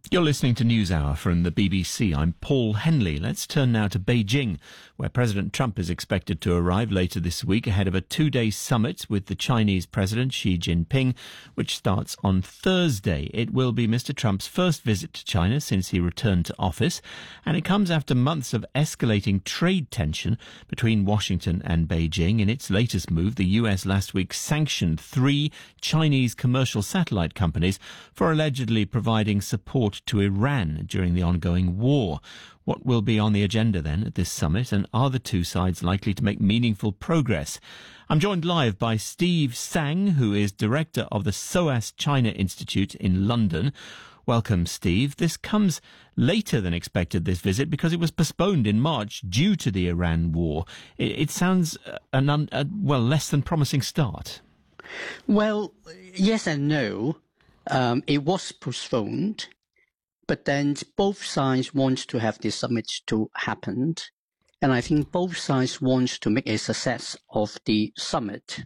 You're listening to NewsHour from the BBC. I'm Paul Henley. Let's turn now to Beijing, where President Trump is expected to arrive later this week ahead of a two-day summit with the Chinese President Xi Jinping, which starts on Thursday. It will be Mr. Trump's first visit to China since he returned to office, and it comes after months of escalating trade tension between Washington and Beijing. In its latest move, the US last week sanctioned 3 Chinese commercial satellite companies for allegedly providing support to Iran during the ongoing war. What will be on the agenda then at this summit, and are the two sides likely to make meaningful progress? I'm joined live by Steve Tsang, who is director of the SOAS China Institute in London. Welcome, Steve. This comes later than expected, this visit, because it was postponed in March due to the Iran war. It sounds less than promising start. Well, yes and no. It was postponed. But then both sides want to have this summit to happen. And I think both sides want to make a success of the summit.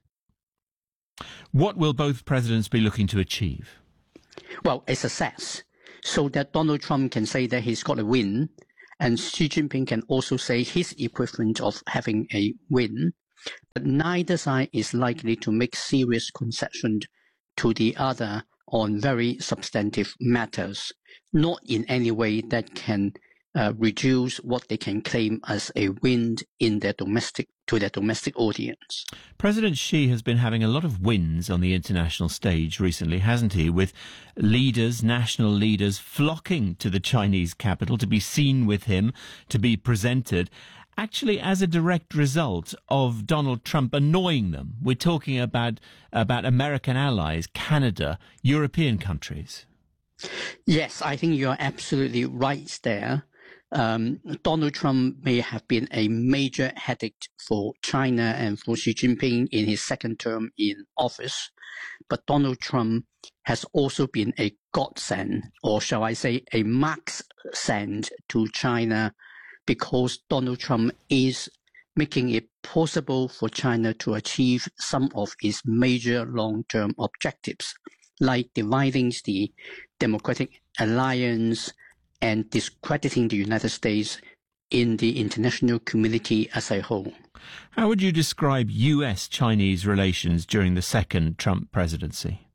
What will both presidents be looking to achieve? Well, a success, so that Donald Trump can say that he's got a win, and Xi Jinping can also say his equivalent of having a win. But neither side is likely to make serious concessions to the other on very substantive matters, not in any way that can reduce what they can claim as a win in their domestic audience. President Xi has been having a lot of wins on the international stage recently, hasn't he? With national leaders flocking to the Chinese capital to be seen with him, to be presented, actually as a direct result of Donald Trump annoying them. We're talking about American allies, Canada, European countries. Yes, I think you're absolutely right there. Donald Trump may have been a major headache for China and for Xi Jinping in his second term in office. But Donald Trump has also been a godsend, or shall I say a max send to China, because Donald Trump is making it possible for China to achieve some of its major long-term objectives, like dividing the Democratic Alliance and discrediting the United States in the international community as a whole. How would you describe US-Chinese relations during the second Trump presidency?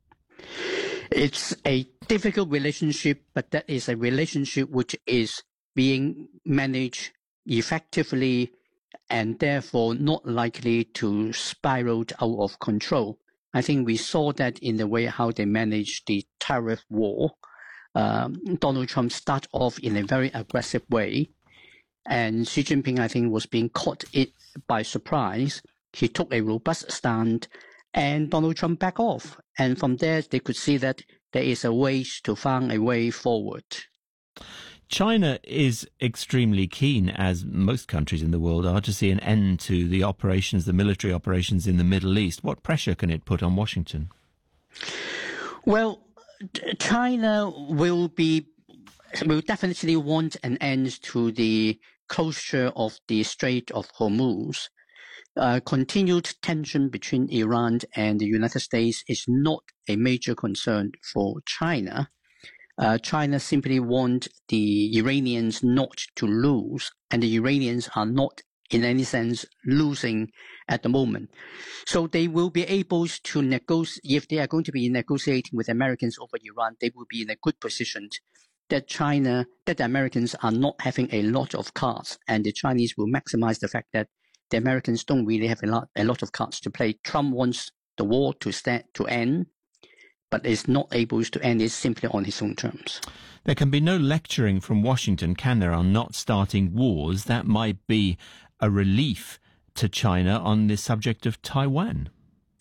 It's a difficult relationship, but that is a relationship which is being managed effectively and therefore not likely to spiral out of control. I think we saw that in the way how they managed the tariff war. Donald Trump started off in a very aggressive way, and Xi Jinping, I think, was being caught by surprise. He took a robust stand, and Donald Trump backed off. And from there, they could see that there is a way to find a way forward. China is extremely keen, as most countries in the world are, to see an end to the military operations in the Middle East. What pressure can it put on Washington? Well, China will definitely want an end to the closure of the Strait of Hormuz. Continued tension between Iran and the United States is not a major concern for China. China simply wants the Iranians not to lose, and the Iranians are not in any sense losing at the moment. So they will be able to negotiate. If they are going to be negotiating with Americans over Iran, they will be in a good position that the Americans are not having a lot of cards, and the Chinese will maximize the fact that the Americans don't really have a lot of cards to play. Trump wants the war to end, but is not able to end it simply on his own terms. There can be no lecturing from Washington, can there, on not starting wars? That might be a relief to China on the subject of Taiwan.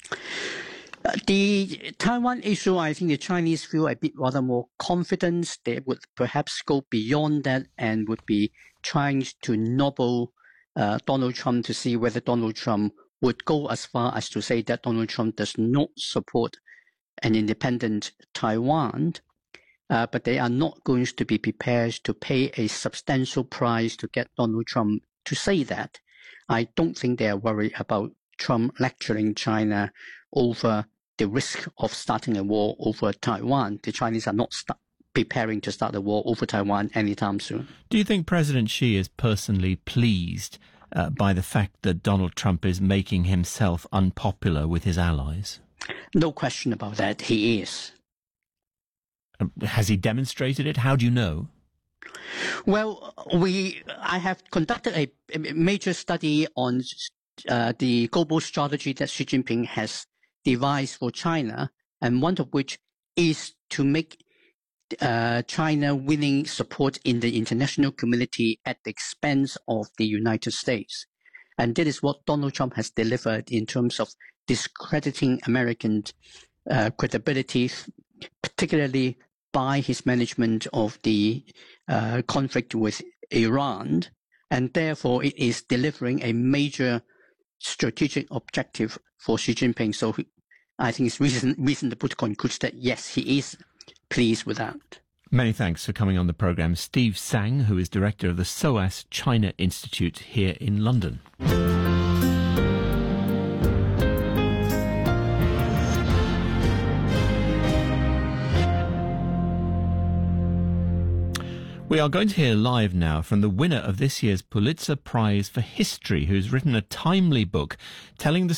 The Taiwan issue, I think the Chinese feel a bit rather more confident. They would perhaps go beyond that and would be trying to nobble Donald Trump to see whether Donald Trump would go as far as to say that Donald Trump does not support an independent Taiwan, but they are not going to be prepared to pay a substantial price to get Donald Trump to say that. I don't think they are worried about Trump lecturing China over the risk of starting a war over Taiwan. The Chinese are not preparing to start a war over Taiwan anytime soon. Do you think President Xi is personally pleased by the fact that Donald Trump is making himself unpopular with his allies? No question about that. He is. Has he demonstrated it? How do you know? Well, I have conducted a major study on the global strategy that Xi Jinping has devised for China, and one of which is to make China winning support in the international community at the expense of the United States. And that is what Donald Trump has delivered in terms of discrediting American credibility, particularly by his management of the conflict with Iran. And therefore, it is delivering a major strategic objective for Xi Jinping. So I think it's reasonable to conclude that, yes, he is pleased with that. Many thanks for coming on the programme. Steve Tsang, who is director of the SOAS China Institute here in London. We are going to hear live now from the winner of this year's Pulitzer Prize for History, who's written a timely book telling the